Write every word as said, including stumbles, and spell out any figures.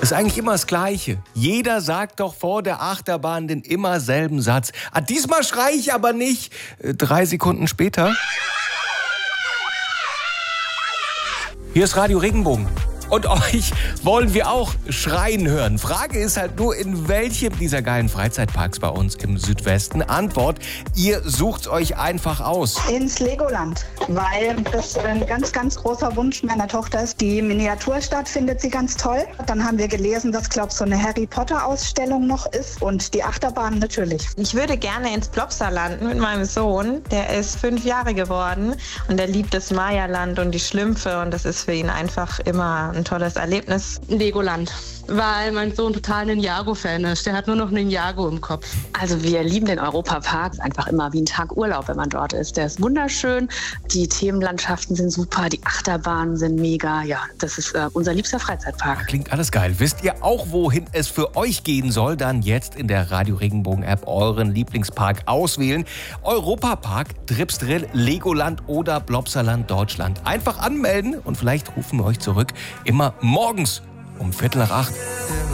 ist eigentlich immer das Gleiche. Jeder sagt doch vor der Achterbahn den immer selben Satz. Ah, diesmal schreie ich aber nicht. Äh, drei Sekunden später. Hier ist Radio Regenbogen. Und euch wollen wir auch schreien hören. Frage ist halt nur, in welchem dieser geilen Freizeitparks bei uns im Südwesten? Antwort, ihr sucht's euch einfach aus. Ins Legoland, weil das ein ganz, ganz großer Wunsch meiner Tochter ist. Die Miniaturstadt findet sie ganz toll. Dann haben wir gelesen, dass, glaube ich, so eine Harry Potter-Ausstellung noch ist. Und die Achterbahn natürlich. Ich würde gerne ins Plopsaland mit meinem Sohn. Der ist fünf Jahre geworden und er liebt das Mayaland und die Schlümpfe. Und das ist für ihn einfach immer ein tolles Erlebnis. Legoland, weil mein Sohn total ein Ninjago-Fan ist. Der hat nur noch Ninjago im Kopf. Also wir lieben den Europapark. Einfach immer wie ein Tag Urlaub, wenn man dort ist. Der ist wunderschön. Die Themenlandschaften sind super. Die Achterbahnen sind mega. Ja, das ist äh, unser liebster Freizeitpark. Klingt alles geil. Wisst ihr auch, wohin es für euch gehen soll? Dann jetzt in der Radio Regenbogen-App euren Lieblingspark auswählen. Europapark, Tripsdrill, Legoland oder Plopsaland Deutschland. Einfach anmelden und vielleicht rufen wir euch zurück. Immer morgens um Viertel nach acht.